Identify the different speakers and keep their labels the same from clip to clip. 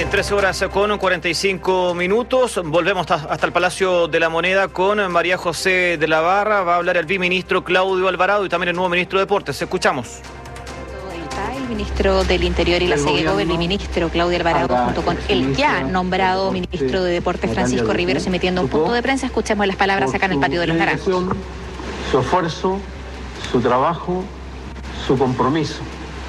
Speaker 1: Bien, 13 horas con 45 minutos. Volvemos hasta el Palacio de la Moneda con María José de la Barra. Va a hablar el viceministro Claudio Alvarado y también el nuevo ministro de Deportes. Escuchamos.
Speaker 2: El ministro del Interior y la SEGECOB, el ministro Claudio Alvarado, junto con el ya nombrado ministro de Deportes Francisco Riveros, emitiendo un punto de prensa. Escuchemos las palabras acá en el Patio de los Naranjos.
Speaker 3: Su esfuerzo, su trabajo, su compromiso,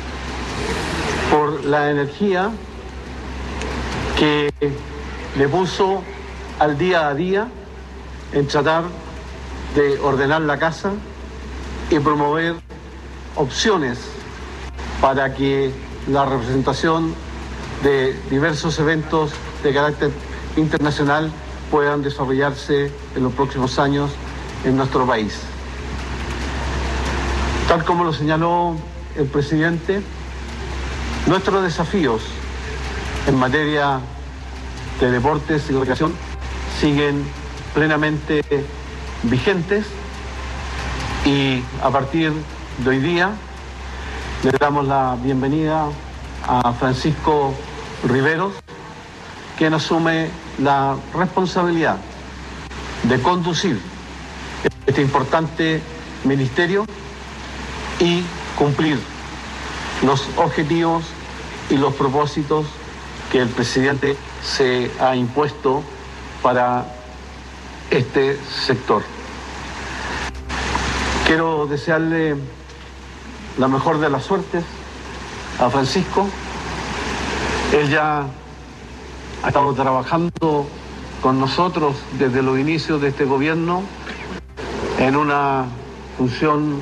Speaker 3: por la energía que le puso al día a día en tratar de ordenar la casa y promover opciones para que la representación de diversos eventos de carácter internacional puedan desarrollarse en los próximos años en nuestro país. Tal como lo señaló el presidente, nuestros desafíos en materia de deportes y recreación siguen plenamente vigentes y a partir de hoy día le damos la bienvenida a Francisco Riveros, quien asume la responsabilidad de conducir este importante ministerio y cumplir los objetivos y los propósitos que el presidente se ha impuesto para este sector. Quiero desearle la mejor de las suertes a Francisco. Él ya ha estado trabajando con nosotros desde los inicios de este gobierno en una función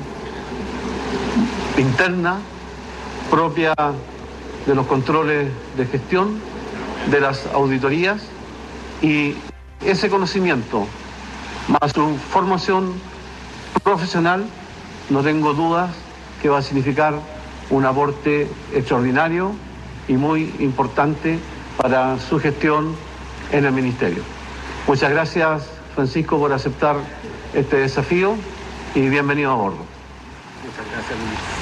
Speaker 3: interna propia de los controles de gestión, de las auditorías, y ese conocimiento más su formación profesional, no tengo dudas que va a significar un aporte extraordinario y muy importante para su gestión en el ministerio. Muchas gracias, Francisco, por aceptar este desafío y bienvenido a bordo. Muchas gracias, ministro.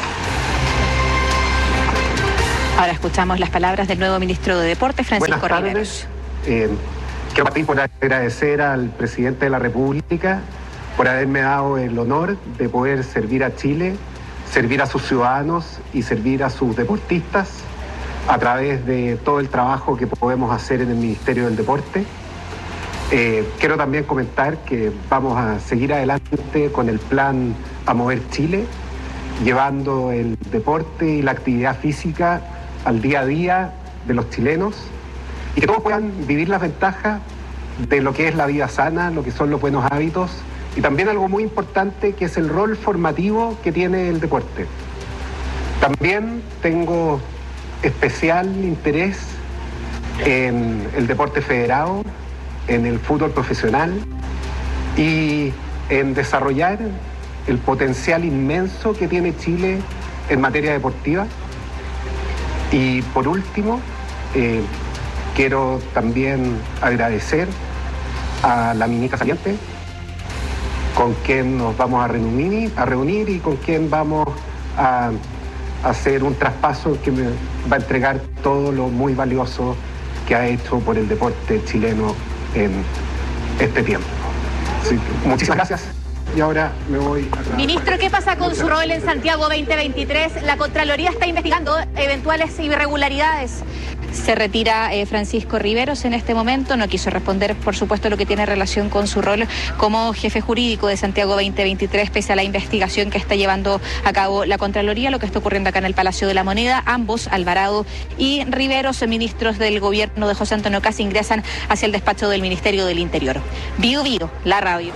Speaker 2: Ahora escuchamos las palabras del nuevo ministro de Deportes, Francisco Riveros.
Speaker 4: Quiero partir por agradecer al presidente de la República por haberme dado el honor de poder servir a Chile, servir a sus ciudadanos y servir a sus deportistas a través de todo el trabajo que podemos hacer en el Ministerio del Deporte. Quiero también comentar que vamos a seguir adelante con el plan A Mover Chile, llevando el deporte y la actividad física al día a día de los chilenos y que todos puedan vivir las ventajas de lo que es la vida sana, lo que son los buenos hábitos y también algo muy importante que es el rol formativo que tiene el deporte. También tengo especial interés en el deporte federado, en el fútbol profesional y en desarrollar el potencial inmenso que tiene Chile en materia deportiva. Y por último, quiero también agradecer a la ministra saliente, con quien nos vamos a reunir y con quien vamos a hacer un traspaso que me va a entregar todo lo muy valioso que ha hecho por el deporte chileno en este tiempo. Así que, muchísimas gracias. Y ahora me voy a...
Speaker 2: Ministro, ¿qué pasa con su rol en Santiago 2023? La Contraloría está investigando eventuales irregularidades. Se retira Francisco Riveros en este momento. No quiso responder, por supuesto, lo que tiene relación con su rol como jefe jurídico de Santiago 2023, pese a la investigación que está llevando a cabo la Contraloría, lo que está ocurriendo acá en el Palacio de la Moneda. Ambos, Alvarado y Riveros, ministros del gobierno de José Antonio Kast, ingresan hacia el despacho del Ministerio del Interior. Bio Bio, la radio.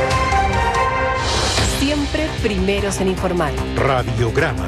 Speaker 5: Siempre primeros en informar.
Speaker 6: Radiograma.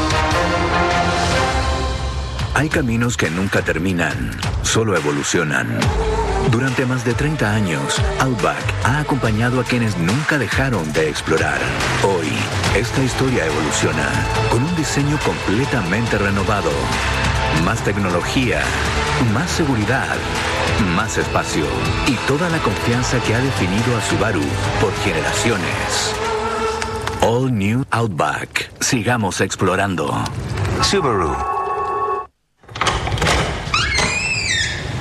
Speaker 7: Hay caminos que nunca terminan, solo evolucionan. Durante más de 30 años, Outback ha acompañado a quienes nunca dejaron de explorar. Hoy, esta historia evoluciona con un diseño completamente renovado. Más tecnología, más seguridad, más espacio y toda la confianza que ha definido a Subaru por generaciones. All New Outback. Sigamos explorando. Subaru.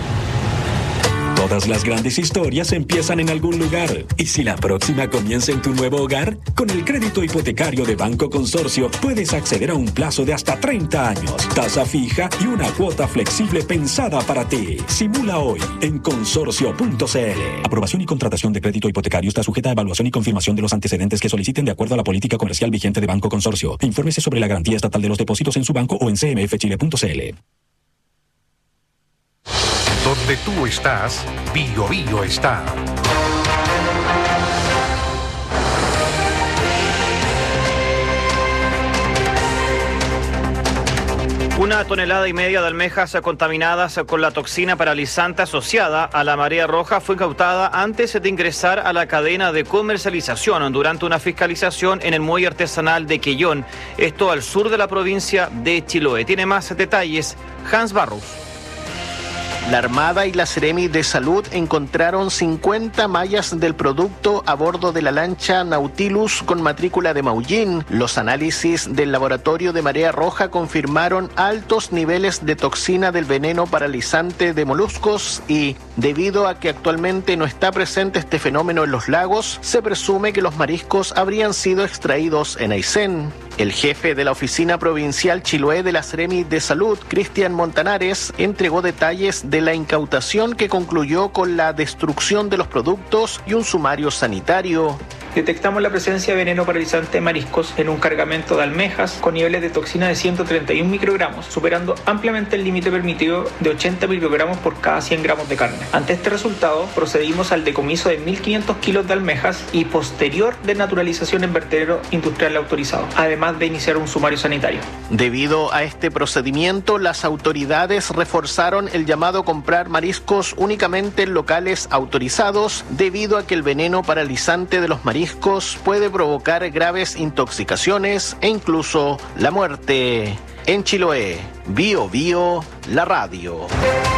Speaker 6: Todas las grandes historias empiezan en algún lugar. Y si la próxima comienza en tu nuevo hogar, con el crédito hipotecario de Banco Consorcio puedes acceder a un plazo de hasta 30 años, tasa fija y una cuota flexible pensada para ti. Simula hoy en consorcio.cl. Aprobación y contratación de crédito hipotecario está sujeta a evaluación y confirmación de los antecedentes que soliciten de acuerdo a la política comercial vigente de Banco Consorcio. Infórmese sobre la garantía estatal de los depósitos en su banco o en cmfchile.cl.
Speaker 8: Donde tú estás, Bio Bio está.
Speaker 1: Una tonelada y media de almejas contaminadas con la toxina paralizante asociada a la marea roja fue incautada antes de ingresar a la cadena de comercialización durante una fiscalización en el muelle artesanal de Quellón, esto al sur de la provincia de Chiloé. Tiene más detalles Hans Barros.
Speaker 9: La Armada y la Seremi de Salud encontraron 50 mallas del producto a bordo de la lancha Nautilus con matrícula de Maullín. Los análisis del laboratorio de marea roja confirmaron altos niveles de toxina del veneno paralizante de moluscos y, debido a que actualmente no está presente este fenómeno en los lagos, se presume que los mariscos habrían sido extraídos en Aysén. El jefe de la Oficina Provincial Chiloé de la Seremi de Salud, Cristian Montanares, entregó detalles de la incautación que concluyó con la destrucción de los productos y un sumario sanitario.
Speaker 10: Detectamos la presencia de veneno paralizante de mariscos en un cargamento de almejas con niveles de toxina de 131 microgramos, superando ampliamente el límite permitido de 80 microgramos por cada 100 gramos de carne. Ante este resultado, procedimos al decomiso de 1.500 kilos de almejas y posterior desnaturalización en vertedero industrial autorizado, además de iniciar un sumario sanitario.
Speaker 9: Debido a este procedimiento, las autoridades reforzaron el llamado a comprar mariscos únicamente en locales autorizados, debido a que el veneno paralizante de los mariscos puede provocar graves intoxicaciones e incluso la muerte. En Chiloé, Bio Bio, la radio.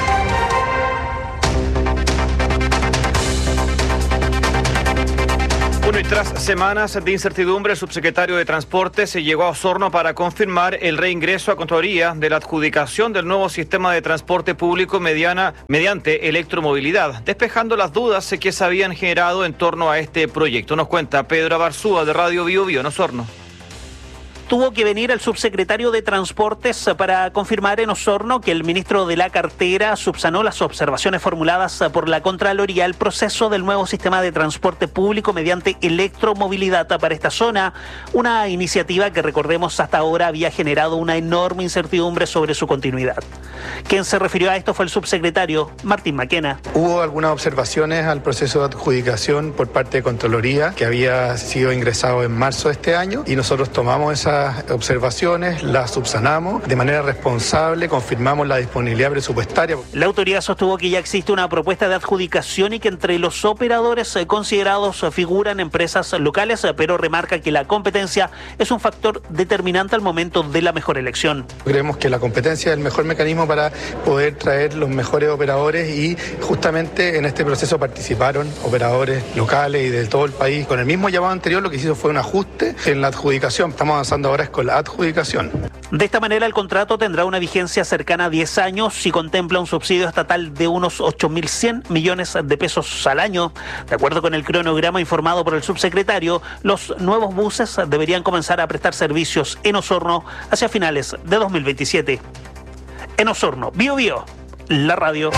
Speaker 1: Bueno, y tras semanas de incertidumbre, el subsecretario de Transporte se llegó a Osorno para confirmar el reingreso a Contraloría de la adjudicación del nuevo sistema de transporte público mediante electromovilidad, despejando las dudas que se habían generado en torno a este proyecto. Nos cuenta Pedro Abarzúa de Radio Bio Bio en Osorno.
Speaker 11: Tuvo que venir el subsecretario de Transportes para confirmar en Osorno que el ministro de la cartera subsanó las observaciones formuladas por la Contraloría al proceso del nuevo sistema de transporte público mediante electromovilidad para esta zona, una iniciativa que, recordemos, hasta ahora había generado una enorme incertidumbre sobre su continuidad. Quien se refirió a esto fue el subsecretario Martín Maquena.
Speaker 12: Hubo algunas observaciones al proceso de adjudicación por parte de Contraloría que había sido ingresado en marzo de este año y nosotros tomamos esas observaciones, las subsanamos de manera responsable, confirmamos la disponibilidad presupuestaria.
Speaker 11: La autoridad sostuvo que ya existe una propuesta de adjudicación y que entre los operadores considerados figuran empresas locales, pero remarca que la competencia es un factor determinante al momento de la mejor elección.
Speaker 12: Creemos que la competencia es el mejor mecanismo para poder traer los mejores operadores y justamente en este proceso participaron operadores locales y de todo el país. Con el mismo llamado anterior lo que hizo fue un ajuste en la adjudicación. Estamos avanzando ahora es con la adjudicación.
Speaker 11: De esta manera el contrato tendrá una vigencia cercana a 10 años y contempla un subsidio estatal de unos 8.100 millones de pesos al año. De acuerdo con el cronograma informado por el subsecretario, los nuevos buses deberían comenzar a prestar servicios en Osorno hacia finales de 2027. En Osorno, Bio Bio, la radio.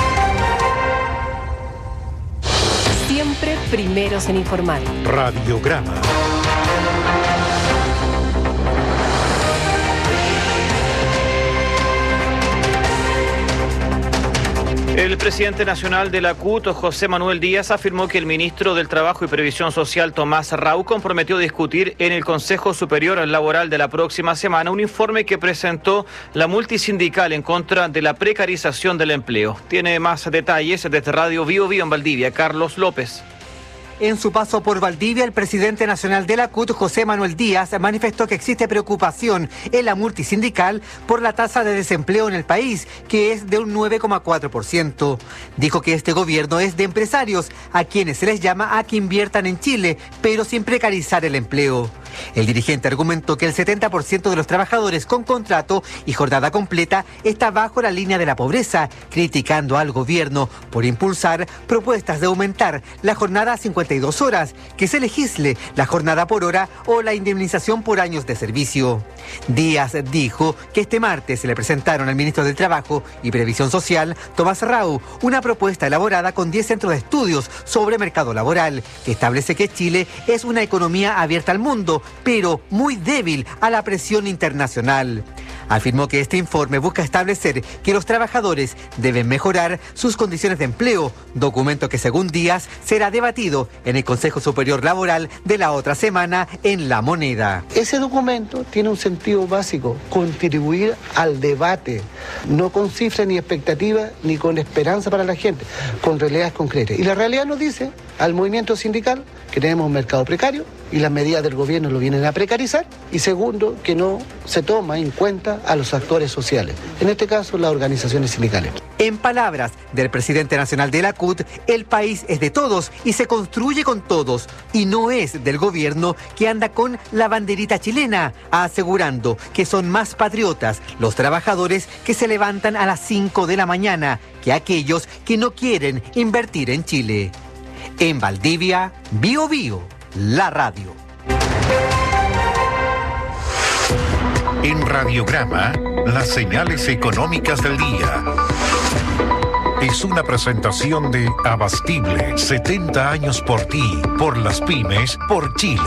Speaker 5: Siempre primeros en informar.
Speaker 8: Radiograma.
Speaker 1: El presidente nacional de la CUT, José Manuel Díaz, afirmó que el ministro del Trabajo y Previsión Social, Tomás Rau, comprometió a discutir en el Consejo Superior Laboral de la próxima semana un informe que presentó la multisindical en contra de la precarización del empleo. Tiene más detalles desde Radio Bio Bio en Valdivia, Carlos López.
Speaker 13: En su paso por Valdivia, el presidente nacional de la CUT, José Manuel Díaz, manifestó que existe preocupación en la multisindical por la tasa de desempleo en el país, que es de un 9,4%. Dijo que este gobierno es de empresarios, a quienes se les llama a que inviertan en Chile, pero sin precarizar el empleo. El dirigente argumentó que el 70% de los trabajadores con contrato y jornada completa está bajo la línea de la pobreza, criticando al gobierno por impulsar propuestas de aumentar la jornada a 52 horas, que se legisle la jornada por hora o la indemnización por años de servicio. Díaz dijo que este martes se le presentaron al ministro del Trabajo y Previsión Social, Tomás Rau, una propuesta elaborada con 10 centros de estudios sobre mercado laboral, que establece que Chile es una economía abierta al mundo, pero muy débil a la presión internacional. Afirmó que este informe busca establecer que los trabajadores deben mejorar sus condiciones de empleo, documento que según Díaz será debatido en el Consejo Superior Laboral de la otra semana en La Moneda.
Speaker 14: Ese documento tiene un sentido básico: contribuir al debate, no con cifras ni expectativas ni con esperanza para la gente, con realidades concretas. Y la realidad nos dice al movimiento sindical que tenemos un mercado precario y las medidas del gobierno lo vienen a precarizar, y segundo, que no se toma en cuenta a los actores sociales, en este caso las organizaciones sindicales.
Speaker 13: En palabras del presidente nacional de la CUT, el país es de todos y se construye con todos, y no es del gobierno que anda con la banderita chilena, asegurando que son más patriotas los trabajadores que se levantan a las 5 de la mañana que aquellos que no quieren invertir en Chile. En Valdivia, Biobío, la radio.
Speaker 8: En Radiograma, las señales económicas del día. Es una presentación de Abastible, 70 años por ti, por las pymes, por Chile.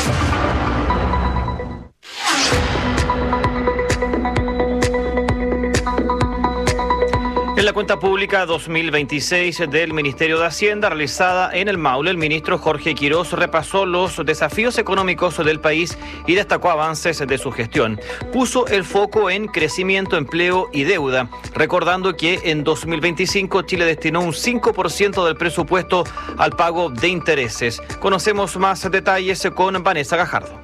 Speaker 1: En la cuenta pública 2026 del Ministerio de Hacienda realizada en el Maule, el ministro Jorge Quirós repasó los desafíos económicos del país y destacó avances de su gestión. Puso el foco en crecimiento, empleo y deuda, recordando que en 2025 Chile destinó un 5% del presupuesto al pago de intereses. Conocemos más detalles con Vanessa Gajardo.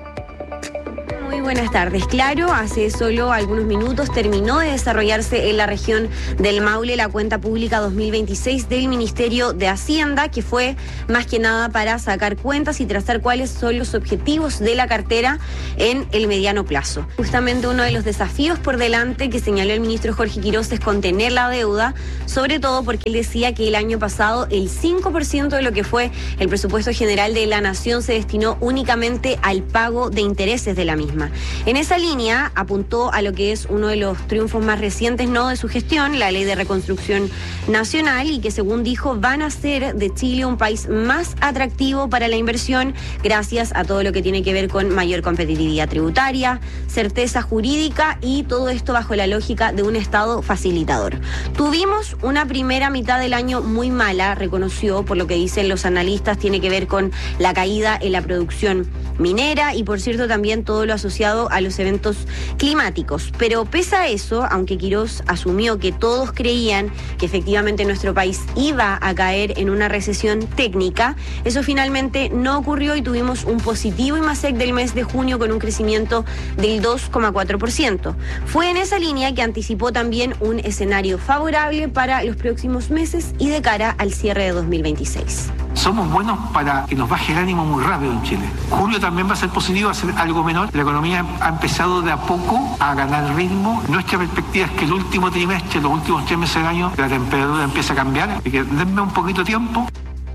Speaker 15: Muy buenas tardes. Claro, hace solo algunos minutos terminó de desarrollarse en la región del Maule la cuenta pública 2026 del Ministerio de Hacienda, que fue más que nada para sacar cuentas y trazar cuáles son los objetivos de la cartera en el mediano plazo. Justamente uno de los desafíos por delante que señaló el ministro Jorge Quirós es contener la deuda, sobre todo porque él decía que el año pasado el 5% de lo que fue el presupuesto general de la nación se destinó únicamente al pago de intereses de la misma. En esa línea apuntó a lo que es uno de los triunfos más recientes de su gestión, la Ley de Reconstrucción Nacional, y que según dijo van a hacer de Chile un país más atractivo para la inversión gracias a todo lo que tiene que ver con mayor competitividad tributaria, certeza jurídica y todo esto bajo la lógica de un Estado facilitador. Tuvimos una primera mitad del año muy mala, reconoció, por lo que dicen los analistas, tiene que ver con la caída en la producción minera y por cierto también todo lo asociado a los eventos climáticos. Pero pese a eso, aunque Quirós asumió que todos creían que efectivamente nuestro país iba a caer en una recesión técnica, eso finalmente no ocurrió y tuvimos un positivo IMASEC del mes de junio con un crecimiento del 2,4%. Fue en esa línea que anticipó también un escenario favorable para los próximos meses y de cara al cierre de 2026.
Speaker 16: Somos buenos para que nos baje el ánimo muy rápido en Chile. Julio también va a ser positivo, va a ser algo menor. La economía ha empezado de a poco a ganar ritmo. Nuestra perspectiva es que el último trimestre, los últimos 3 meses del año, la temperatura empieza a cambiar. Así que denme un poquito de tiempo.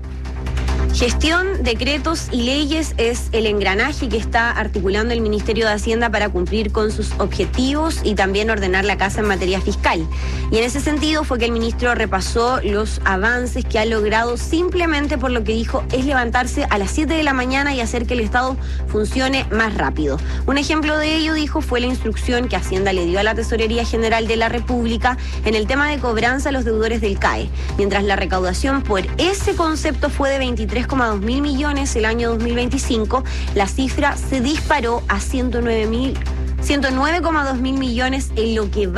Speaker 15: Gestión, decretos y leyes es el engranaje que está articulando el Ministerio de Hacienda para cumplir con sus objetivos y también ordenar la casa en materia fiscal. Y en ese sentido fue que el ministro repasó los avances que ha logrado simplemente por lo que dijo es levantarse a las 7 de la mañana y hacer que el Estado funcione más rápido. Un ejemplo de ello, dijo, fue la instrucción que Hacienda le dio a la Tesorería General de la República en el tema de cobranza a los deudores del CAE. Mientras la recaudación por ese concepto fue de 23,2 mil millones el año 2025, la cifra se disparó a 109,2 mil millones en lo que va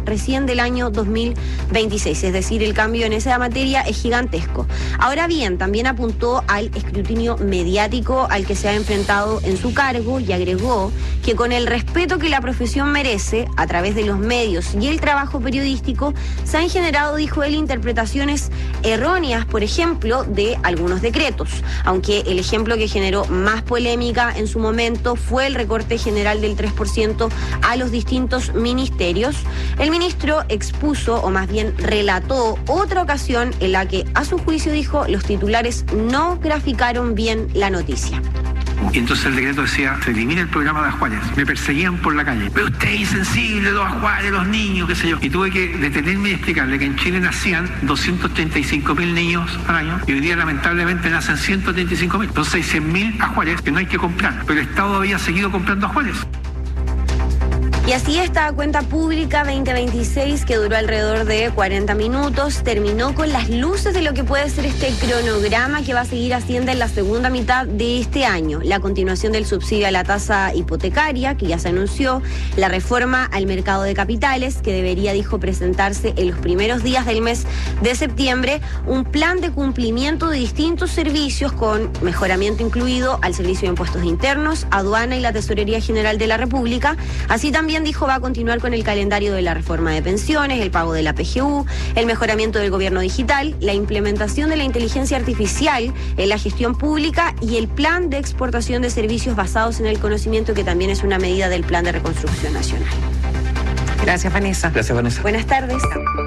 Speaker 15: recién del año 2026. Es decir, el cambio en esa materia es gigantesco. Ahora bien, también apuntó al escrutinio mediático al que se ha enfrentado en su cargo y agregó que con el respeto que la profesión merece, a través de los medios y el trabajo periodístico, se han generado, dijo él, interpretaciones erróneas, por ejemplo, de algunos decretos. Aunque el ejemplo que generó más polémica en su momento fue el recorte general del 3% a los distintos ministerios, el ministro expuso, o más bien relató, otra ocasión en la que, a su juicio, dijo, los titulares no graficaron bien la noticia.
Speaker 16: Y entonces el decreto decía, se elimina el programa de Ajuares. Me perseguían por la calle. Pero usted es insensible, los Ajuares, los niños, qué sé yo. Y tuve que detenerme y explicarle que en Chile nacían 235.000 niños al año y hoy día lamentablemente nacen 135.000. Entonces hay 100.000 Ajuares que no hay que comprar. Pero el Estado había seguido comprando Ajuares.
Speaker 15: Y así esta cuenta pública 2026, que duró alrededor de 40 minutos, terminó con las luces de lo que puede ser este cronograma que va a seguir Hacienda en la segunda mitad de este año. La continuación del subsidio a la tasa hipotecaria, que ya se anunció, la reforma al mercado de capitales, que debería, dijo, presentarse en los primeros días del mes de septiembre, un plan de cumplimiento de distintos servicios con mejoramiento incluido al Servicio de Impuestos Internos, Aduana y la Tesorería General de la República. Así también, dijo, va a continuar con el calendario de la reforma de pensiones, el pago de la PGU, el mejoramiento del gobierno digital, la implementación de la inteligencia artificial en la gestión pública y el plan de exportación de servicios basados en el conocimiento, que también es una medida del Plan de Reconstrucción Nacional.
Speaker 17: Gracias, Vanessa.
Speaker 1: Gracias, Vanessa.
Speaker 15: Buenas tardes.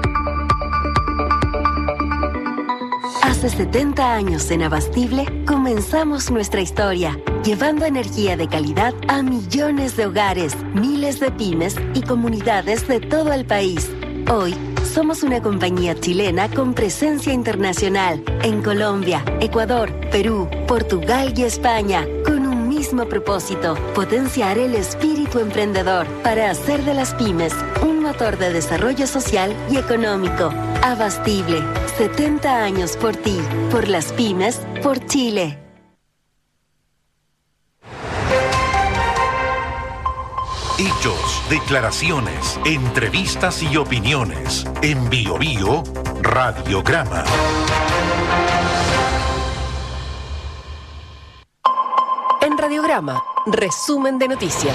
Speaker 5: Hace 70 años en Abastible comenzamos nuestra historia, llevando energía de calidad a millones de hogares, miles de pymes y comunidades de todo el país. Hoy somos una compañía chilena con presencia internacional en Colombia, Ecuador, Perú, Portugal y España, con un mismo propósito: potenciar el espíritu emprendedor para hacer de las pymes un motor de desarrollo social y económico. Abastible, 70 años por ti, por las pymes, por Chile.
Speaker 8: Hechos, declaraciones, entrevistas y opiniones. En Bio Bio, Radiograma.
Speaker 5: En Radiograma, resumen de noticias.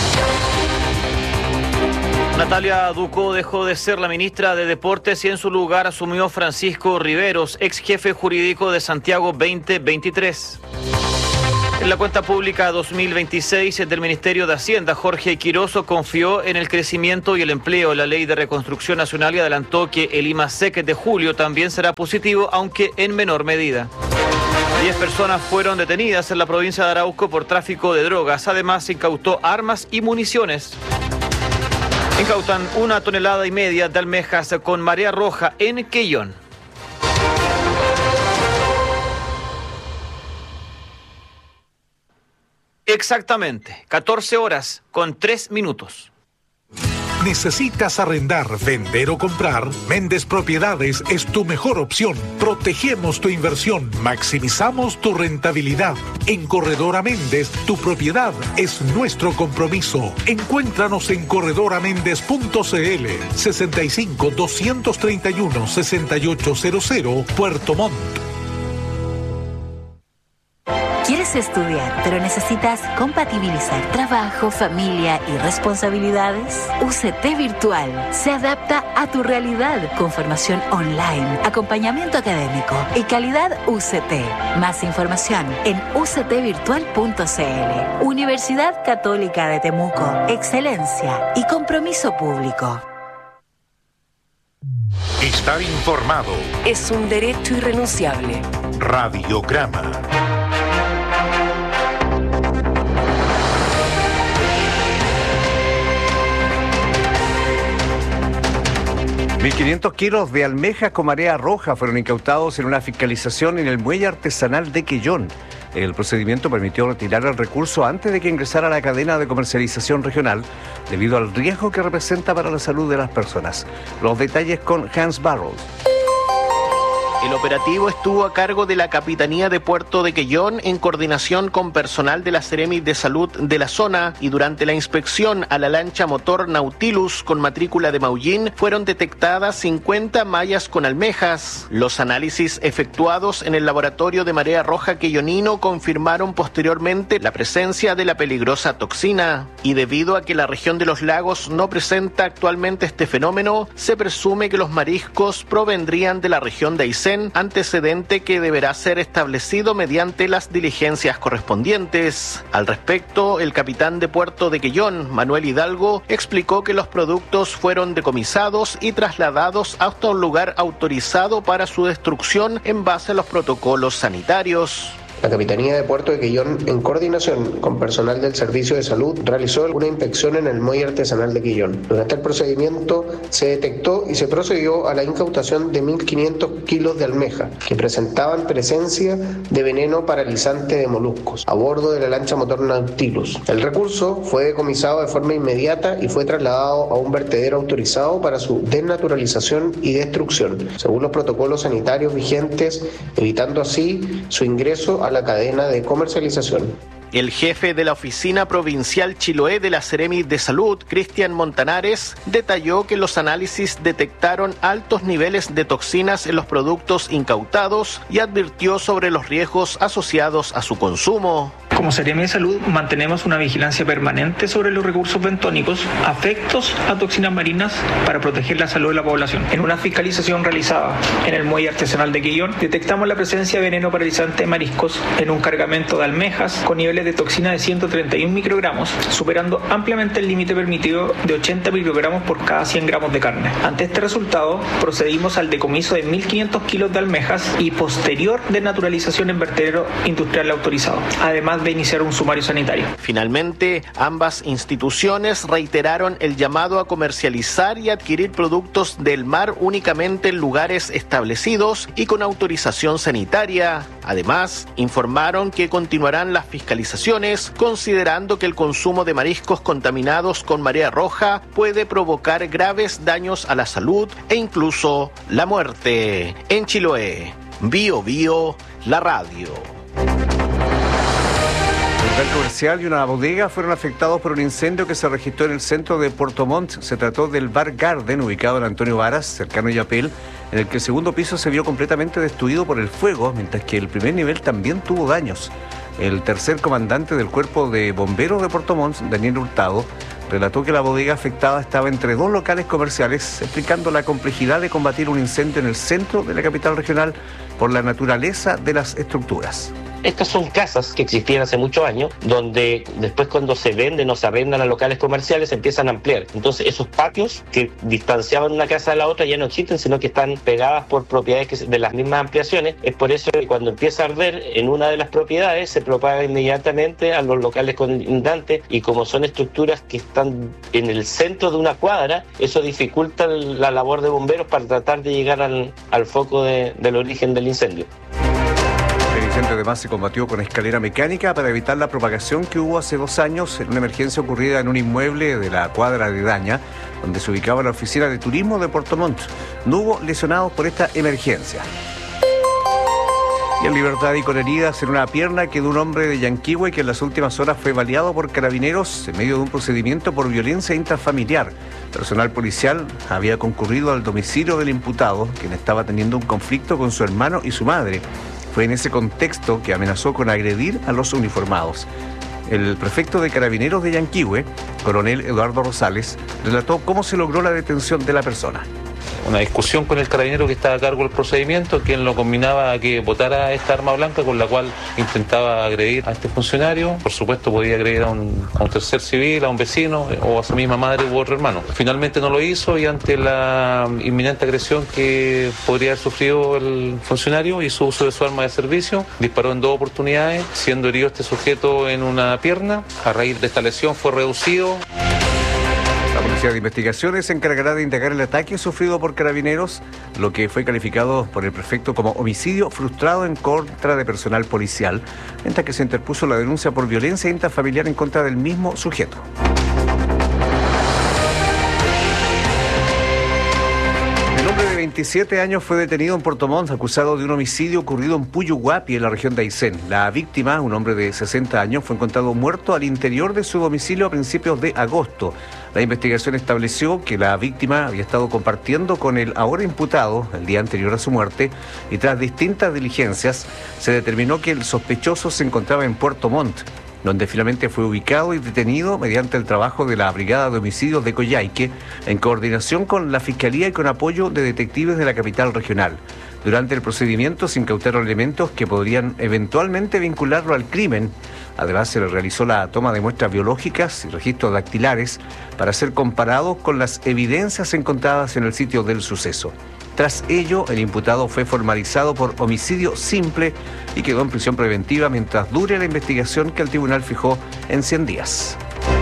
Speaker 1: Natalia Ducó dejó de ser la ministra de Deportes y en su lugar asumió Francisco Riveros, ex jefe jurídico de Santiago 2023. En la cuenta pública 2026 del Ministerio de Hacienda, Jorge Quiroso confió en el crecimiento y el empleo. La Ley de Reconstrucción Nacional y adelantó que el IMASEC de julio también será positivo, aunque en menor medida. 10 personas fueron detenidas en la provincia de Arauco por tráfico de drogas. Además, se incautó armas y municiones. Incautan 1,5 toneladas de almejas con marea roja en Quellón. Exactamente, 14 horas con 3 minutos.
Speaker 18: ¿Necesitas arrendar, vender o comprar? Méndez Propiedades es tu mejor opción. Protegemos tu inversión, maximizamos tu rentabilidad. En Corredora Méndez, tu propiedad es nuestro compromiso. Encuéntranos en corredoramendez.cl 65 231 6800 Puerto Montt.
Speaker 19: ¿Quieres estudiar, pero necesitas compatibilizar trabajo, familia y responsabilidades? UCT Virtual se adapta a tu realidad con formación online, acompañamiento académico y calidad UCT. Más información en uctvirtual.cl. Universidad Católica de Temuco. Excelencia y compromiso público.
Speaker 8: Estar informado
Speaker 5: es un derecho irrenunciable.
Speaker 8: Radiograma.
Speaker 20: 1.500 kilos de almejas con marea roja fueron incautados en una fiscalización en el muelle artesanal de Quellón. El procedimiento permitió retirar el recurso antes de que ingresara a la cadena de comercialización regional, debido al riesgo que representa para la salud de las personas. Los detalles con Hans Barrows.
Speaker 9: El operativo estuvo a cargo de la Capitanía de Puerto de Quellón en coordinación con personal de la Seremi de Salud de la zona, y durante la inspección a la lancha motor Nautilus con matrícula de Maullín fueron detectadas 50 mallas con almejas. Los análisis efectuados en el laboratorio de Marea Roja quellonino confirmaron posteriormente la presencia de la peligrosa toxina, y debido a que la región de los lagos no presenta actualmente este fenómeno, se presume que los mariscos provendrían de la región de Aysén, antecedente que deberá ser establecido mediante las diligencias correspondientes. Al respecto, el capitán de Puerto de Quellón, Manuel Hidalgo, explicó que los productos fueron decomisados y trasladados hasta un lugar autorizado para su destrucción en base a los protocolos sanitarios.
Speaker 21: La Capitanía de Puerto de Quellón, en coordinación con personal del Servicio de Salud, realizó una inspección en el muelle artesanal de Quellón. Durante el procedimiento se detectó y se procedió a la incautación de 1.500 kilos de almeja que presentaban presencia de veneno paralizante de moluscos a bordo de la lancha motor Nautilus. El recurso fue decomisado de forma inmediata y fue trasladado a un vertedero autorizado para su desnaturalización y destrucción, según los protocolos sanitarios vigentes, evitando así su ingreso a la cadena de comercialización.
Speaker 9: El jefe de la Oficina Provincial Chiloé de la Seremi de Salud, Cristian Montanares, detalló que los análisis detectaron altos niveles de toxinas en los productos incautados y advirtió sobre los riesgos asociados a su consumo.
Speaker 10: Como Seremi de Salud mantenemos una vigilancia permanente sobre los recursos bentónicos afectos a toxinas marinas para proteger la salud de la población. En una fiscalización realizada en el muelle artesanal de Quellón, detectamos la presencia de veneno paralizante de mariscos en un cargamento de almejas con niveles de toxina de 131 microgramos, superando ampliamente el límite permitido de 80 microgramos por cada 100 gramos de carne. Ante este resultado, procedimos al decomiso de 1.500 kilos de almejas y posterior desnaturalización en vertedero industrial autorizado, además de iniciar un sumario sanitario.
Speaker 9: Finalmente, ambas instituciones reiteraron el llamado a comercializar y adquirir productos del mar únicamente en lugares establecidos y con autorización sanitaria. Además, informaron que continuarán las fiscalizaciones, considerando que el consumo de mariscos contaminados con marea roja puede provocar graves daños a la salud e incluso la muerte. En Chiloé, Bio Bio, la radio.
Speaker 20: Un local comercial y una bodega fueron afectados por un incendio que se registró en el centro de Puerto Montt. Se trató del Bar Garden, ubicado en Antonio Varas, cercano a Yapel, en el que el segundo piso se vio completamente destruido por el fuego, mientras que el primer nivel también tuvo daños. El tercer comandante del Cuerpo de Bomberos de Puerto Montt, Daniel Hurtado, relató que la bodega afectada estaba entre dos locales comerciales, explicando la complejidad de combatir un incendio en el centro de la capital regional por la naturaleza de las estructuras.
Speaker 22: Estas son casas que existían hace muchos años, donde después cuando se venden o se arrendan a locales comerciales se empiezan a ampliar. Entonces esos patios que distanciaban una casa de la otra ya no existen, sino que están pegadas por propiedades de las mismas ampliaciones. Es por eso que cuando empieza a arder en una de las propiedades se propaga inmediatamente a los locales colindantes, y como son estructuras que están en el centro de una cuadra, eso dificulta la labor de bomberos para tratar de llegar al foco del origen del incendio.
Speaker 20: El incendio además se combatió con escalera mecánica para evitar la propagación que hubo hace 2 años en una emergencia ocurrida en un inmueble de la cuadra de Daña, donde se ubicaba la oficina de turismo de Puerto Montt. No hubo lesionados por esta emergencia. Y en libertad y con heridas en una pierna quedó un hombre de Yanquihue que en las últimas horas fue baleado por carabineros en medio de un procedimiento por violencia intrafamiliar. Personal policial había concurrido al domicilio del imputado, quien estaba teniendo un conflicto con su hermano y su madre. Fue en ese contexto que amenazó con agredir a los uniformados. El prefecto de Carabineros de Yanquihue, coronel Eduardo Rosales, relató cómo se logró la detención de la persona.
Speaker 23: Una discusión con el carabinero que estaba a cargo del procedimiento, quien lo combinaba a que botara esta arma blanca con la cual intentaba agredir a este funcionario. Por supuesto podía agredir a un tercer civil, a un vecino o a su misma madre u otro hermano. Finalmente no lo hizo, y ante la inminente agresión que podría haber sufrido el funcionario, hizo uso de su arma de servicio, disparó en 2 oportunidades, siendo herido este sujeto en una pierna. A raíz de esta lesión fue reducido.
Speaker 20: La Policía de Investigaciones se encargará de indagar el ataque sufrido por carabineros, lo que fue calificado por el prefecto como homicidio frustrado en contra de personal policial, mientras que se interpuso la denuncia por violencia intrafamiliar en contra del mismo sujeto. El hombre de 27 años, fue detenido en Puerto Montt acusado de un homicidio ocurrido en Puyuhuapi, en la región de Aysén. La víctima, un hombre de 60 años, fue encontrado muerto al interior de su domicilio a principios de agosto. La investigación estableció que la víctima había estado compartiendo con el ahora imputado el día anterior a su muerte, y tras distintas diligencias se determinó que el sospechoso se encontraba en Puerto Montt, donde finalmente fue ubicado y detenido mediante el trabajo de la Brigada de Homicidios de Coyhaique, en coordinación con la Fiscalía y con apoyo de detectives de la capital regional. Durante el procedimiento se incautaron elementos que podrían eventualmente vincularlo al crimen. Además, se le realizó la toma de muestras biológicas y registros dactilares para ser comparados con las evidencias encontradas en el sitio del suceso. Tras ello, el imputado fue formalizado por homicidio simple y quedó en prisión preventiva mientras dure la investigación, que el tribunal fijó en 100 días.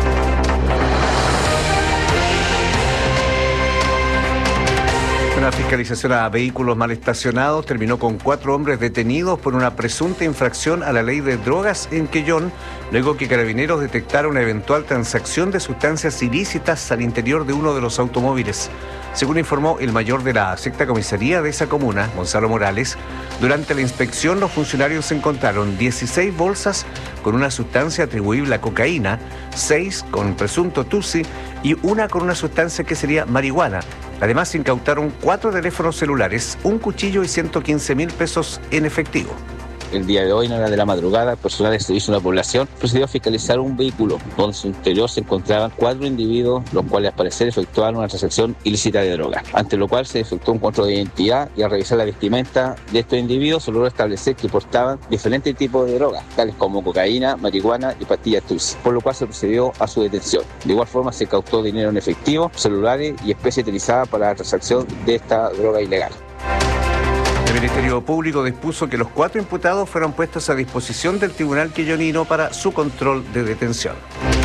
Speaker 20: Una fiscalización a vehículos mal estacionados terminó con 4 hombres detenidos por una presunta infracción a la ley de drogas en Quellón, luego que Carabineros detectaron una eventual transacción de sustancias ilícitas al interior de uno de los automóviles. Según informó el mayor de la 6ª comisaría de esa comuna, Gonzalo Morales, durante la inspección los funcionarios encontraron 16 bolsas con una sustancia atribuible a cocaína, 6 con presunto tusi y una con una sustancia que sería marihuana. Además, se incautaron 4 teléfonos celulares, un cuchillo y 115.000 pesos en efectivo.
Speaker 2: El día de hoy, en hora de la madrugada, el personal de servicio a la población procedió a fiscalizar un vehículo donde en su interior se encontraban 4 individuos, los cuales al parecer efectuaron una transacción ilícita de droga, ante lo cual se efectuó un control de identidad, y al revisar la vestimenta de estos individuos se logró establecer que portaban diferentes tipos de drogas, tales como cocaína, marihuana y pastillas tusi, por lo cual se procedió a su detención. De igual forma, se incautó dinero en efectivo, celulares y especie utilizada para la transacción de esta droga ilegal.
Speaker 20: El Ministerio Público dispuso que los 4 imputados fueran puestos a disposición del Tribunal quellonino para su control de detención.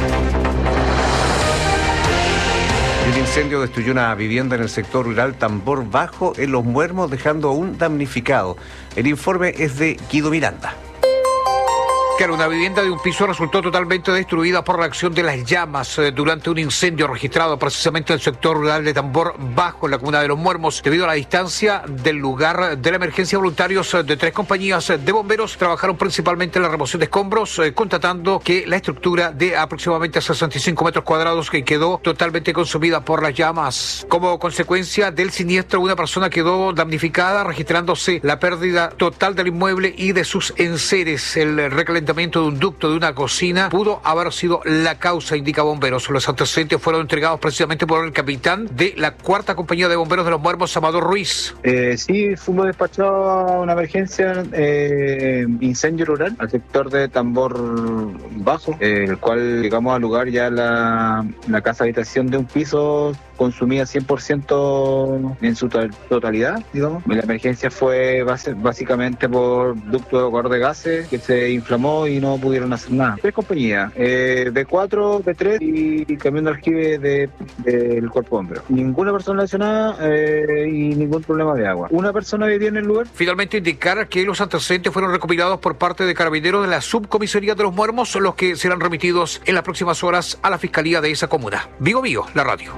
Speaker 20: Un incendio destruyó una vivienda en el sector rural Tambor Bajo, en Los Muermos, dejando a un damnificado. El informe es de Guido Miranda.
Speaker 3: Claro, una vivienda de un piso resultó totalmente destruida por la acción de las llamas durante un incendio registrado precisamente en el sector rural de Tambor Bajo, en la comuna de Los Muermos. Debido a la distancia del lugar de la emergencia, voluntarios de 3 compañías de bomberos trabajaron principalmente en la remoción de escombros, constatando que la estructura de aproximadamente 65 metros cuadrados que quedó totalmente consumida por las llamas. Como consecuencia del siniestro, una persona quedó damnificada, registrándose la pérdida total del inmueble y de sus enseres. El recalentamiento de un ducto de una cocina pudo haber sido la causa, indica bomberos. Los antecedentes fueron entregados precisamente por el capitán de la 4ª compañía de bomberos de Los Muermos, Amador Ruiz.
Speaker 4: Sí, fuimos despachados a una emergencia, incendio rural, al sector de Tambor Bajo, el cual llegamos al lugar, ya la casa habitación de un piso consumía 100% en su totalidad, digamos. La emergencia fue básicamente por ducto de evacuador de gases que se inflamó y no pudieron hacer nada. 3 compañías, B4, B3 y camión de aljibe del cuerpo bombero. Ninguna persona lesionada y ningún problema de agua. Una persona vivía en el lugar.
Speaker 3: Finalmente, indicar que los antecedentes fueron recopilados por parte de Carabineros de la subcomisaría de Los Muermos, los que serán remitidos en las próximas horas a la fiscalía de esa comuna. Vigo Bio, la radio.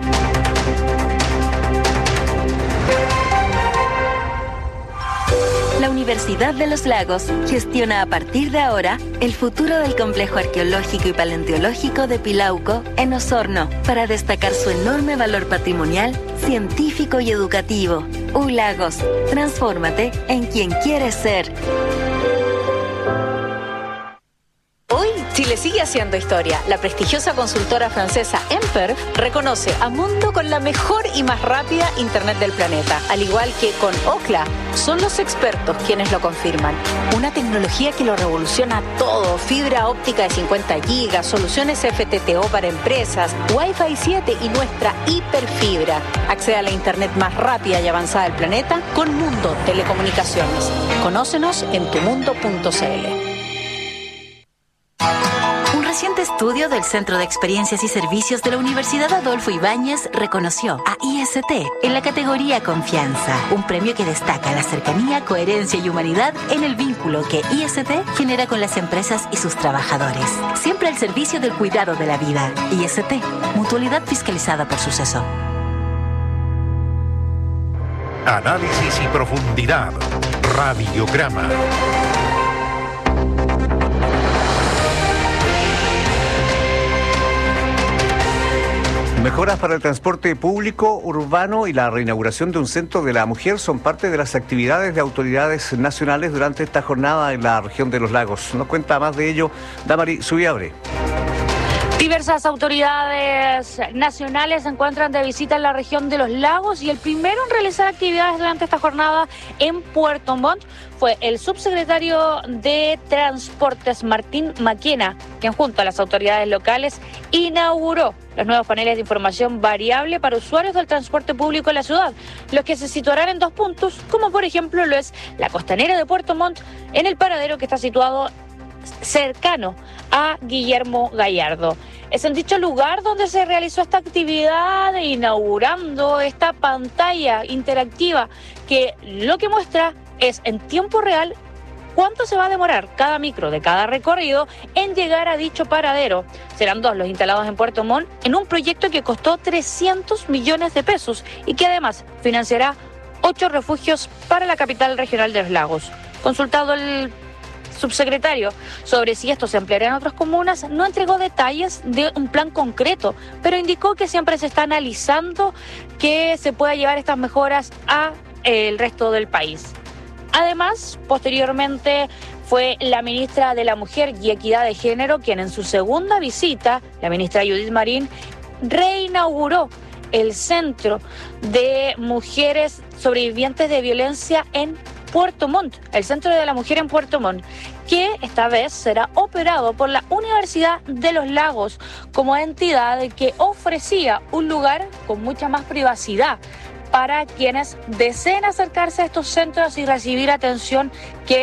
Speaker 5: La Universidad de los Lagos gestiona a partir de ahora el futuro del complejo arqueológico y paleontológico de Pilauco, en Osorno, para destacar su enorme valor patrimonial, científico y educativo. ULagos, transfórmate en quien quieres ser.
Speaker 24: Hoy, Chile sigue haciendo historia. La prestigiosa consultora francesa Emper reconoce a Mundo con la mejor y más rápida Internet del planeta. Al igual que con Ookla, son los expertos quienes lo confirman. Una tecnología que lo revoluciona todo. Fibra óptica de 50 gigas, soluciones FTTO para empresas, Wi-Fi 7 y nuestra hiperfibra. Accede a la Internet más rápida y avanzada del planeta con Mundo Telecomunicaciones. Conócenos en tumundo.cl.
Speaker 19: Un reciente estudio del Centro de Experiencias y Servicios de la Universidad Adolfo Ibáñez reconoció a IST en la categoría Confianza, un premio que destaca la cercanía, coherencia y humanidad en el vínculo que IST genera con las empresas y sus trabajadores. Siempre al servicio del cuidado de la vida. IST, mutualidad fiscalizada por Suceso.
Speaker 8: Análisis y profundidad. Radiograma.
Speaker 20: Mejoras para el transporte público urbano y la reinauguración de un centro de la mujer son parte de las actividades de autoridades nacionales durante esta jornada en la región de los lagos. Nos cuenta más de ello Damari Subiabre.
Speaker 6: Diversas autoridades nacionales se encuentran de visita en la región de los lagos y el primero en realizar actividades durante esta jornada en Puerto Montt fue el subsecretario de Transportes Martín Maquena, quien junto a las autoridades locales inauguró los nuevos paneles de información variable para usuarios del transporte público en la ciudad, los que se situarán en 2 puntos, como por ejemplo lo es la costanera de Puerto Montt, en el paradero que está situado cercano a Guillermo Gallardo. Es en dicho lugar donde se realizó esta actividad, inaugurando esta pantalla interactiva que lo que muestra es en tiempo real cuánto se va a demorar cada micro de cada recorrido en llegar a dicho paradero. Serán 2 los instalados en Puerto Montt en un proyecto que costó 300 millones de pesos y que además financiará 8 refugios para la capital regional de los lagos. Consultado el subsecretario sobre si esto se empleará en otras comunas, no entregó detalles de un plan concreto, pero indicó que siempre se está analizando que se pueda llevar estas mejoras a el resto del país. Además, posteriormente fue la ministra de la Mujer y Equidad de Género quien en su segunda visita, la ministra Judith Marín, reinauguró el Centro de Mujeres Sobrevivientes de Violencia en Puerto Montt, el Centro de la Mujer en Puerto Montt, que esta vez será operado por la Universidad de los Lagos como entidad que ofrecía un lugar con mucha más privacidad para quienes deseen acercarse a estos centros y recibir atención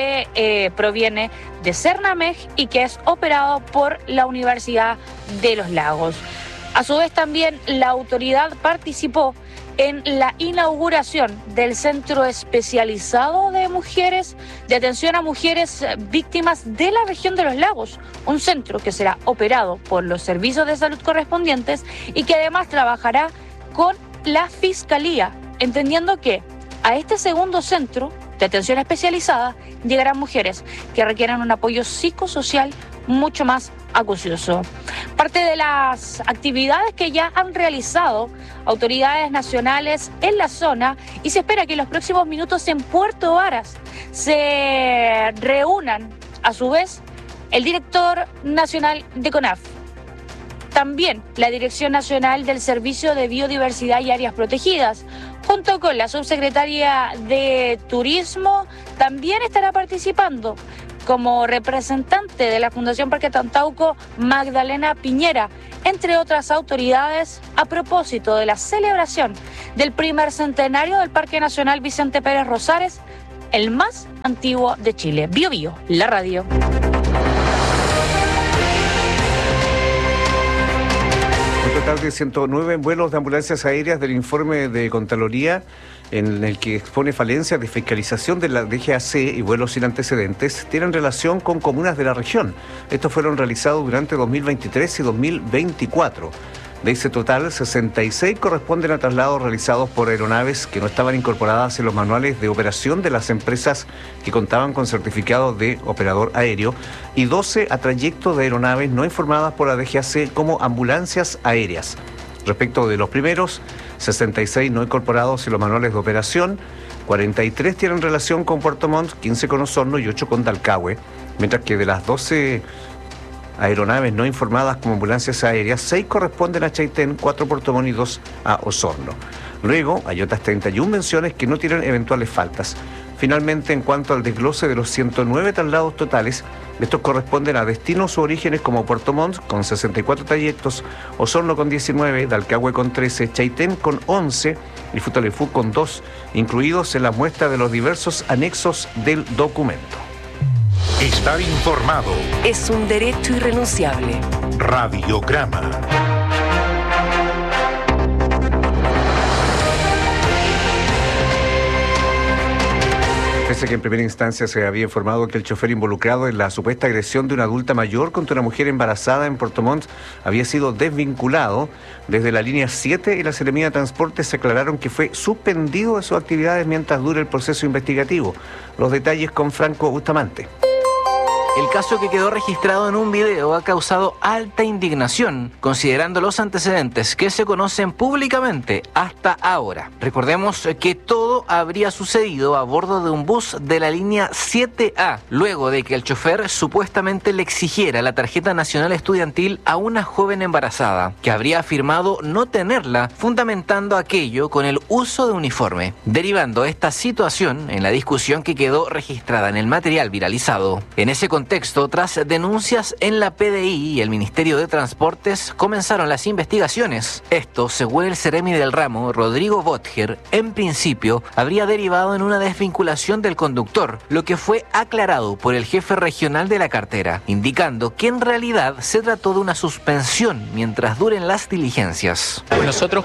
Speaker 6: que proviene de Cernamej y que es operado por la Universidad de los Lagos. A su vez también la autoridad participó en la inauguración del Centro Especializado de Mujeres, de atención a mujeres víctimas de la región de los lagos, un centro que será operado por los servicios de salud correspondientes y que además trabajará con la Fiscalía, entendiendo que a este segundo centro de atención especializada llegarán mujeres que requieran un apoyo psicosocial mucho más acucioso. Parte de las actividades que ya han realizado autoridades nacionales en la zona, y se espera que en los próximos minutos en Puerto Varas se reúnan a su vez el director nacional de CONAF, también la Dirección Nacional del Servicio de Biodiversidad y Áreas Protegidas, junto con la subsecretaria de Turismo, también estará participando como representante de la Fundación Parque Tantauco, Magdalena Piñera, entre otras autoridades, a propósito de la celebración del primer centenario del Parque Nacional Vicente Pérez Rosales, el más antiguo de Chile. Bio Bio, la radio.
Speaker 20: Un total de 109 vuelos de ambulancias aéreas del informe de Contraloría, en el que expone falencias de fiscalización de la DGAC y vuelos sin antecedentes, tienen relación con comunas de la región. Estos fueron realizados durante 2023 y 2024. De ese total, 66 corresponden a traslados realizados por aeronaves que no estaban incorporadas en los manuales de operación de las empresas que contaban con certificado de operador aéreo, y 12 a trayectos de aeronaves no informadas por la DGAC como ambulancias aéreas. Respecto de los primeros, 66 no incorporados en los manuales de operación, 43 tienen relación con Puerto Montt, 15 con Osorno y 8 con Dalcahue, mientras que de las 12 aeronaves no informadas como ambulancias aéreas, 6 corresponden a Chaitén, 4 a Puerto Montt y 2 a Osorno. Luego hay otras 31 menciones que no tienen eventuales faltas. Finalmente, en cuanto al desglose de los 109 traslados totales, estos corresponden a destinos u orígenes como Puerto Montt con 64 trayectos, Osorno con 19, Dalcahue con 13, Chaitén con 11 y Futaleufú con 2, incluidos en la muestra de los diversos anexos del documento.
Speaker 8: Estar informado
Speaker 7: es un derecho irrenunciable.
Speaker 8: Radiograma.
Speaker 20: Pese a que en primera instancia se había informado que el chofer involucrado en la supuesta agresión de una adulta mayor contra una mujer embarazada en Puerto Montt había sido desvinculado, desde la línea 7 y la Seremía de Transportes se aclararon que fue suspendido de sus actividades mientras dure el proceso investigativo. Los detalles con Franco Bustamante.
Speaker 11: El caso, que quedó registrado en un video, ha causado alta indignación, considerando los antecedentes que se conocen públicamente hasta ahora. Recordemos que todo habría sucedido a bordo de un bus de la línea 7A, luego de que el chofer supuestamente le exigiera la tarjeta nacional estudiantil a una joven embarazada, que habría afirmado no tenerla, fundamentando aquello con el uso de uniforme, derivando esta situación en la discusión que quedó registrada en el material viralizado. En ese contexto, tras denuncias en la PDI y el Ministerio de Transportes, comenzaron las investigaciones. Esto, según el seremi del ramo, Rodrigo Botger, en principio habría derivado en una desvinculación del conductor, lo que fue aclarado por el jefe regional de la cartera, indicando que en realidad se trató de una suspensión mientras duren las diligencias.
Speaker 12: Nosotros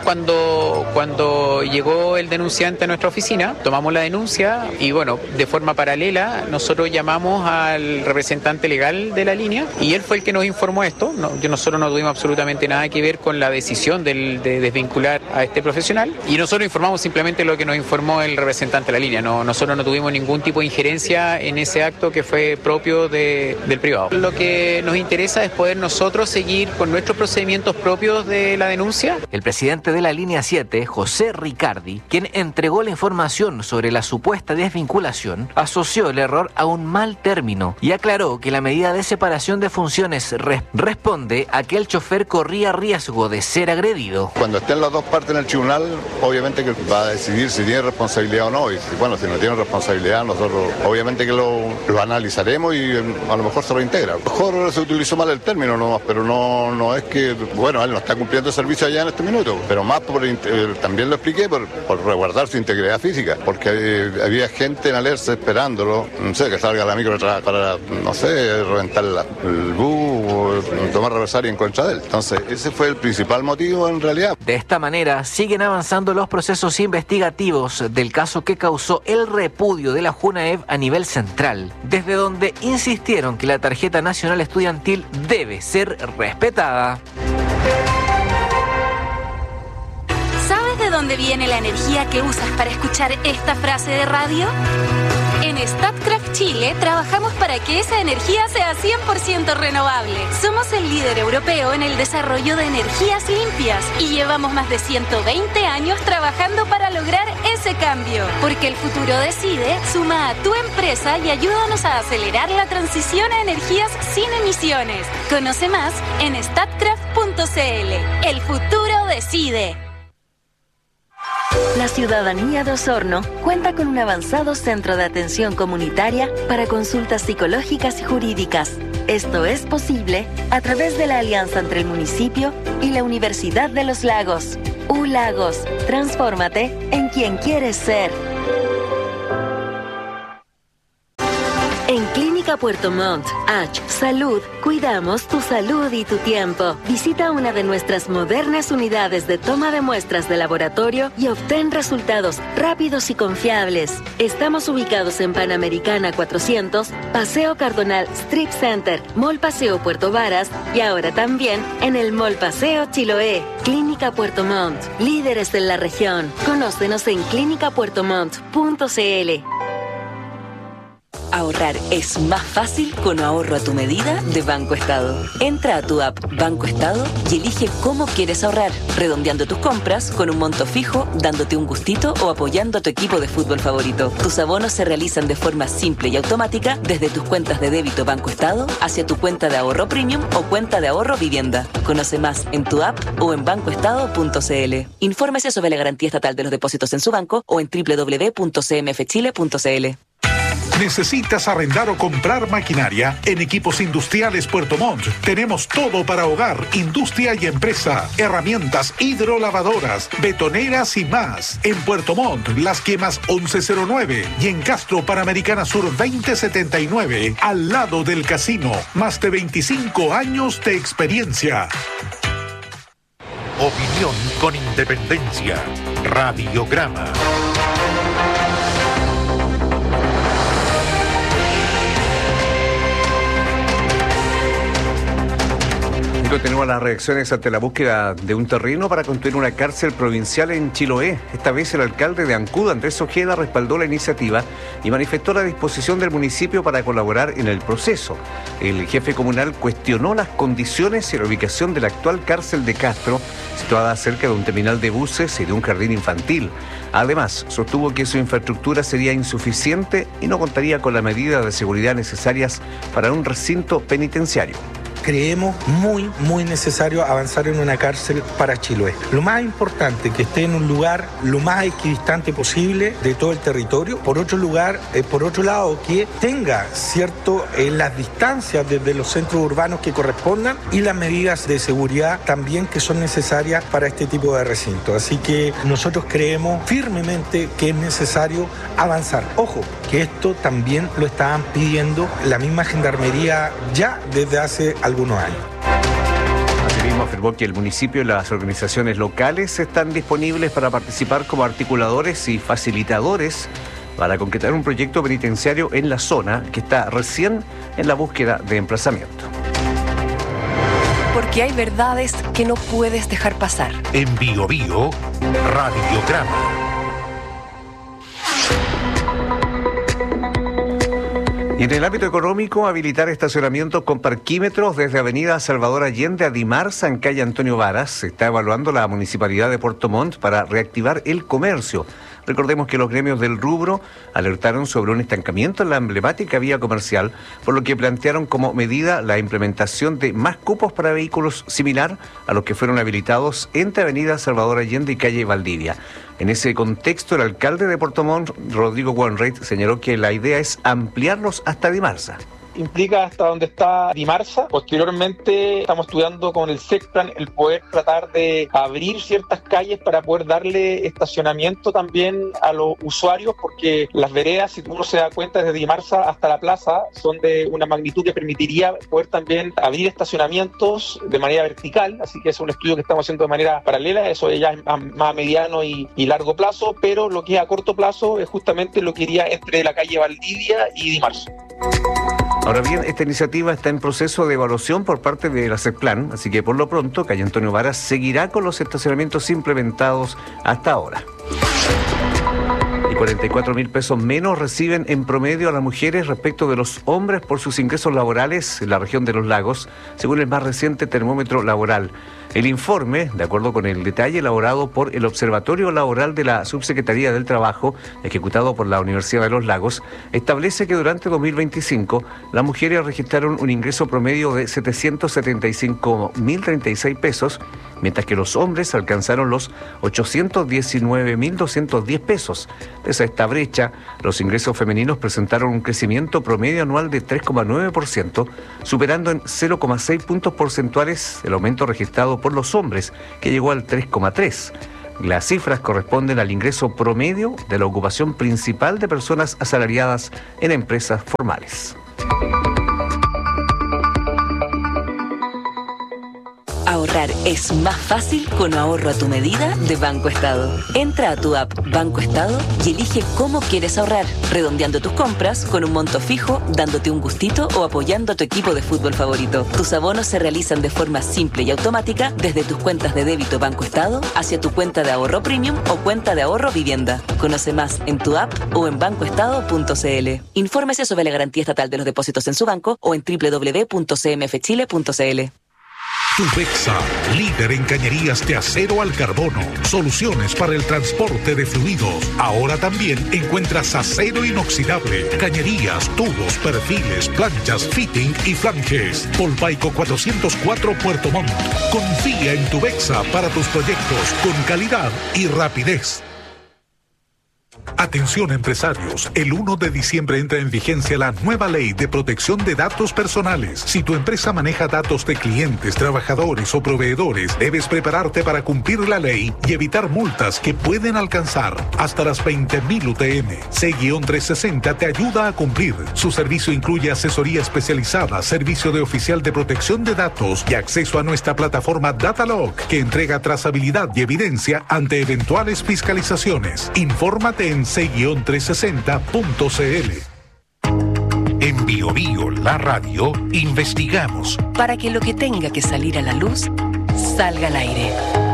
Speaker 12: cuando llegó el denunciante a nuestra oficina, tomamos la denuncia y bueno, de forma paralela nosotros llamamos al representante legal de la línea y él fue el que nos informó esto. Nosotros no tuvimos absolutamente nada que ver con la decisión de desvincular a este profesional y nosotros informamos simplemente lo que nos informó el representante de la línea. Nosotros no tuvimos ningún tipo de injerencia en ese acto que fue propio del privado. Lo que nos interesa es poder nosotros seguir con nuestros procedimientos propios de la denuncia.
Speaker 11: El presidente de la línea 7, José Ricardi, quien entregó la información sobre la supuesta desvinculación, asoció el error a un mal término y aclaró que la medida de separación de funciones responde a que el chofer corría riesgo de ser agredido.
Speaker 13: Cuando estén las dos partes en el tribunal, obviamente que va a decidir si tiene responsabilidad o no. Y bueno, si no tiene responsabilidad, nosotros obviamente que lo analizaremos y a lo mejor se reintegra. A lo mejor se utilizó mal el término nomás, pero no es que, bueno, él no está cumpliendo el servicio allá en este minuto, pero más también lo expliqué por resguardar su integridad física, porque había gente en Alerce esperándolo, no sé, que salga la micro para no sé, reventar el bus, tomar reversario en contra de él. Entonces, ese fue el principal motivo en realidad.
Speaker 11: De esta manera, siguen avanzando los procesos investigativos del caso que causó el repudio de la Junaev a nivel central, desde donde insistieron que la tarjeta nacional estudiantil debe ser respetada.
Speaker 14: ¿Sabes de dónde viene la energía que usas para escuchar esta frase de radio? En Statkraft Chile trabajamos para que esa energía sea 100% renovable. Somos el líder europeo en el desarrollo de energías limpias y llevamos más de 120 años trabajando para lograr ese cambio. Porque el futuro decide, suma a tu empresa y ayúdanos a acelerar la transición a energías sin emisiones. Conoce más en statkraft.cl. El futuro decide.
Speaker 5: La ciudadanía de Osorno cuenta con un avanzado centro de atención comunitaria para consultas psicológicas y jurídicas. Esto es posible a través de la alianza entre el municipio y la Universidad de los Lagos. U-Lagos, transfórmate en quien quieres ser. En Clínica Puerto Montt, H Salud, cuidamos tu salud y tu tiempo. Visita una de nuestras modernas unidades de toma de muestras de laboratorio y obtén resultados rápidos y confiables. Estamos ubicados en Panamericana 400, Paseo Cardonal Strip Center, Mall Paseo Puerto Varas y ahora también en el Mall Paseo Chiloé. Clínica Puerto Montt, líderes en la región. Conócenos en clinicapuertomont.cl.
Speaker 7: Ahorrar es más fácil con ahorro a tu medida de Banco Estado. Entra a tu app Banco Estado y elige cómo quieres ahorrar, redondeando tus compras con un monto fijo, dándote un gustito o apoyando a tu equipo de fútbol favorito. Tus abonos se realizan de forma simple y automática desde tus cuentas de débito Banco Estado hacia tu cuenta de ahorro premium o cuenta de ahorro vivienda. Conoce más en tu app o en bancoestado.cl. Infórmese sobre la garantía estatal de los depósitos en su banco o en www.cmfchile.cl.
Speaker 18: ¿Necesitas arrendar o comprar maquinaria? En Equipos Industriales Puerto Montt tenemos todo para hogar, industria y empresa. Herramientas hidrolavadoras, betoneras y más. En Puerto Montt, Las Quemas 1109 y en Castro Panamericana Sur 2079, al lado del casino. Más de 25 años de experiencia.
Speaker 8: Opinión con independencia. Radiograma.
Speaker 20: Continúan las reacciones ante la búsqueda de un terreno para construir una cárcel provincial en Chiloé. Esta vez el alcalde de Ancud, Andrés Ojeda, respaldó la iniciativa y manifestó la disposición del municipio para colaborar en el proceso. El jefe comunal cuestionó las condiciones y la ubicación de la actual cárcel de Castro, situada cerca de un terminal de buses y de un jardín infantil. Además, sostuvo que su infraestructura sería insuficiente y no contaría con las medidas de seguridad necesarias para un recinto penitenciario.
Speaker 1: Creemos muy necesario avanzar en una cárcel para Chiloé. Lo más importante, que esté en un lugar lo más equidistante posible de todo el territorio. Por otro lado, que tenga las distancias desde los centros urbanos que correspondan y las medidas de seguridad también que son necesarias para este tipo de recinto. Así que nosotros creemos firmemente que es necesario avanzar. Ojo, que esto también lo estaban pidiendo la misma Gendarmería ya desde hace algunos años.
Speaker 20: Asimismo, afirmó que el municipio y las organizaciones locales están disponibles para participar como articuladores y facilitadores para concretar un proyecto penitenciario en la zona que está recién en la búsqueda de emplazamiento.
Speaker 7: Porque hay verdades que no puedes dejar pasar.
Speaker 8: En Bio Bio, Radiograma.
Speaker 20: Y en el ámbito económico, habilitar estacionamientos con parquímetros desde Avenida Salvador Allende a Dimarsa en calle Antonio Varas. Se está evaluando la Municipalidad de Puerto Montt para reactivar el comercio. Recordemos que los gremios del rubro alertaron sobre un estancamiento en la emblemática vía comercial, por lo que plantearon como medida la implementación de más cupos para vehículos similar a los que fueron habilitados entre Avenida Salvador Allende y calle Valdivia. En ese contexto, el alcalde de Puerto Montt, Rodrigo Wainwright, señaló que la idea es ampliarlos hasta Dimarsa.
Speaker 10: Implica hasta donde está Dimarsa. Posteriormente estamos estudiando con el SECPLAN el poder tratar de abrir ciertas calles para poder darle estacionamiento también a los usuarios, porque las veredas, si uno se da cuenta, desde Dimarsa hasta la plaza son de una magnitud que permitiría poder también abrir estacionamientos de manera vertical, así que es un estudio que estamos haciendo de manera paralela. Eso ya es más a mediano y largo plazo, pero lo que es a corto plazo es justamente lo que iría entre la calle Valdivia y Dimarsa.
Speaker 20: Ahora bien, esta iniciativa está en proceso de evaluación por parte de la SECPLAN, así que por lo pronto, calle Antonio Varas seguirá con los estacionamientos implementados hasta ahora. Y 44.000 pesos menos reciben en promedio a las mujeres respecto de los hombres por sus ingresos laborales en la región de los lagos, según el más reciente termómetro laboral. El informe, de acuerdo con el detalle elaborado por el Observatorio Laboral de la Subsecretaría del Trabajo, ejecutado por la Universidad de los Lagos, establece que durante 2025 las mujeres registraron un ingreso promedio de 775.036 pesos, mientras que los hombres alcanzaron los 819.210 pesos. Pese a esta brecha, los ingresos femeninos presentaron un crecimiento promedio anual de 3,9%, superando en 0,6 puntos porcentuales el aumento registrado por los hombres, que llegó al 3,3%. Las cifras corresponden al ingreso promedio de la ocupación principal de personas asalariadas en empresas formales.
Speaker 7: Ahorrar es más fácil con ahorro a tu medida de Banco Estado. Entra a tu app Banco Estado y elige cómo quieres ahorrar, redondeando tus compras con un monto fijo, dándote un gustito o apoyando a tu equipo de fútbol favorito. Tus abonos se realizan de forma simple y automática desde tus cuentas de débito Banco Estado hacia tu cuenta de ahorro premium o cuenta de ahorro vivienda. Conoce más en tu app o en bancoestado.cl. Infórmese sobre la garantía estatal de los depósitos en su banco o en www.cmfchile.cl.
Speaker 18: Tubexa, líder en cañerías de acero al carbono. Soluciones para el transporte de fluidos. Ahora también encuentras acero inoxidable, cañerías, tubos, perfiles, planchas, fitting y flanges. Polpaico 404 Puerto Montt. Confía en Tubexa para tus proyectos con calidad y rapidez. Atención empresarios, el 1 de diciembre entra en vigencia la nueva ley de protección de datos personales. Si tu empresa maneja datos de clientes, trabajadores o proveedores, debes prepararte para cumplir la ley y evitar multas que pueden alcanzar hasta las 20.000 UTM. C-360 te ayuda a cumplir. Su servicio incluye asesoría especializada, servicio de oficial de protección de datos y acceso a nuestra plataforma Datalog, que entrega trazabilidad y evidencia ante eventuales fiscalizaciones. Infórmate en C-360.cl.
Speaker 8: En Bio Bio, la radio, investigamos
Speaker 7: para que lo que tenga que salir a la luz salga al aire.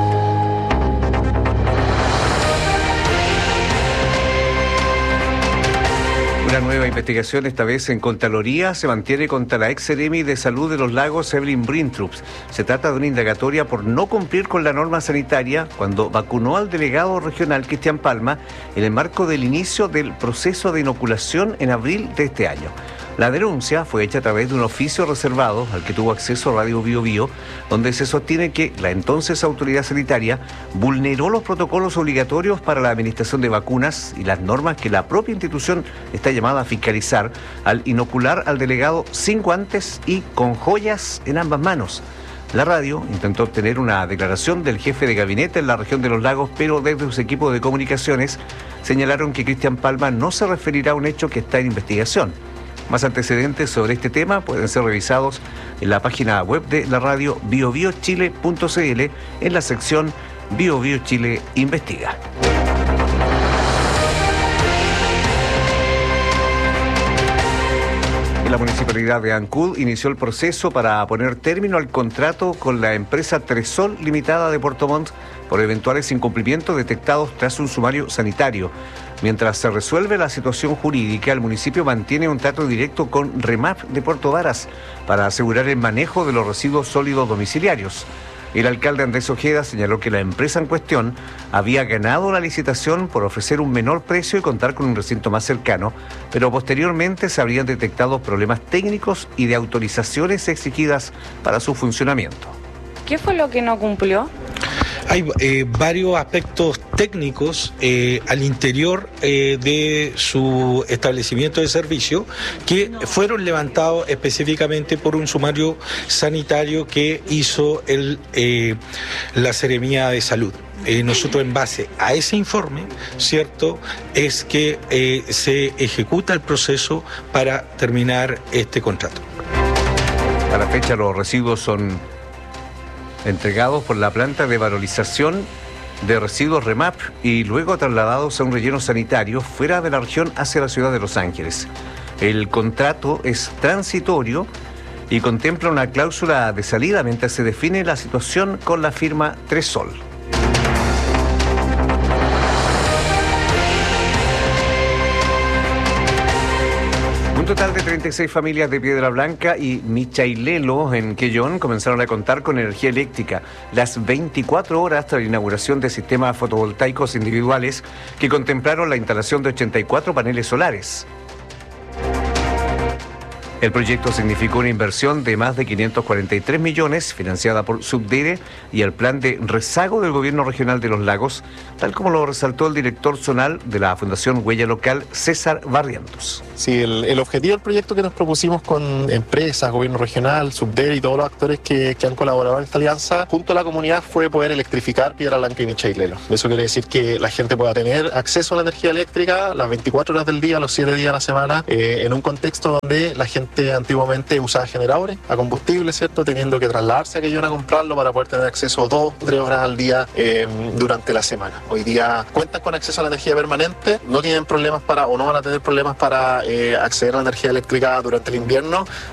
Speaker 20: Una nueva investigación, esta vez en Contraloría, se mantiene contra la ex seremi de Salud de los Lagos, Evelyn Brintrups. Se trata de una indagatoria por no cumplir con la norma sanitaria cuando vacunó al delegado regional Cristian Palma en el marco del inicio del proceso de inoculación en abril de este año. La denuncia fue hecha a través de un oficio reservado al que tuvo acceso Radio Bio Bio, donde se sostiene que la entonces autoridad sanitaria vulneró los protocolos obligatorios para la administración de vacunas y las normas que la propia institución está llamada a fiscalizar al inocular al delegado sin guantes y con joyas en ambas manos. La radio intentó obtener una declaración del jefe de gabinete en la región de los lagos, pero desde su equipo de comunicaciones señalaron que Cristian Palma no se referirá a un hecho que está en investigación. Más antecedentes sobre este tema pueden ser revisados en la página web de la radio biobiochile.cl en la sección Bio Bio Chile Investiga. La Municipalidad de Ancud inició el proceso para poner término al contrato con la empresa Tresol Limitada de Puerto Montt por eventuales incumplimientos detectados tras un sumario sanitario. Mientras se resuelve la situación jurídica, el municipio mantiene un trato directo con REMAP de Puerto Varas para asegurar el manejo de los residuos sólidos domiciliarios. El alcalde Andrés Ojeda señaló que la empresa en cuestión había ganado la licitación por ofrecer un menor precio y contar con un recinto más cercano, pero posteriormente se habrían detectado problemas técnicos y de autorizaciones exigidas para su funcionamiento.
Speaker 15: ¿Qué fue lo que no cumplió?
Speaker 1: Hay varios aspectos técnicos al interior de su establecimiento de servicio que fueron levantados específicamente por un sumario sanitario que hizo la Seremía de Salud. Nosotros en base a ese informe, ¿cierto?, es que se ejecuta el proceso para terminar este contrato.
Speaker 20: A la fecha los residuos son entregados por la planta de valorización de residuos REMAP y luego trasladados a un relleno sanitario fuera de la región hacia la ciudad de Los Ángeles. El contrato es transitorio y contempla una cláusula de salida mientras se define la situación con la firma Tresol. Un total de 36 familias de Piedra Blanca y Michailelo en Quellón comenzaron a contar con energía eléctrica las 24 horas tras la inauguración de sistemas fotovoltaicos individuales que contemplaron la instalación de 84 paneles solares. El proyecto significó una inversión de más de 543 millones, financiada por Subdere y el plan de rezago del Gobierno Regional de los Lagos, tal como lo resaltó el director zonal de la Fundación Huella Local, César Barrientos.
Speaker 16: Sí, el objetivo del proyecto que nos propusimos con empresas, Gobierno Regional, Subdere y todos los actores que han colaborado en esta alianza, junto a la comunidad, fue poder electrificar Piedra Blanca y Michailelo. Eso quiere decir que la gente pueda tener acceso a la energía eléctrica las 24 horas del día, los 7 días a la semana, en un contexto donde la gente antiguamente usaba generadores a combustible, ¿cierto?, teniendo que trasladarse a Quellón a comprarlo para poder tener acceso 2-3 horas al día durante la semana. Hoy día cuentan con acceso a la energía permanente, no tienen problemas o no van a tener problemas para acceder a la energía eléctrica durante el invierno,